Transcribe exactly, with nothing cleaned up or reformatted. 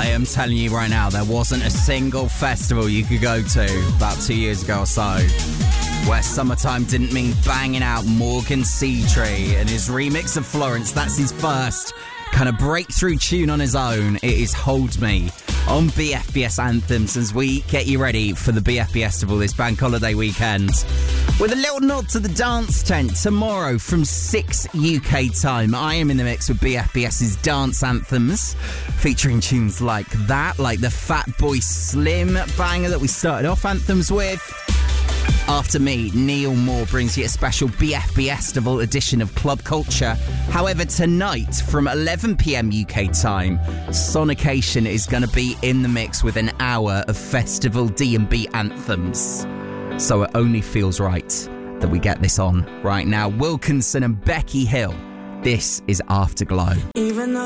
I am telling you right now, there wasn't a single festival you could go to about two years ago or so where summertime didn't mean banging out Morgan Seatree and his remix of Florence. That's his first kind of breakthrough tune on his own. It is Hold Me on B F B S Anthems as we get you ready for the B F B Festival this bank holiday weekend. With a little nod to the dance tent tomorrow from six U K time. I am in the mix with BFBS's Dance Anthems, featuring tunes like that, like the Fatboy Slim banger that we started off Anthems with. After me, Neil Moore brings you a special B F B Festival edition of Club Culture. However, tonight from eleven p.m. U K time, Sonication is going to be in the mix with an hour of festival D and B anthems. So it only feels right that we get this on right now. Wilkinson and Becky Hill. This is Afterglow. Even though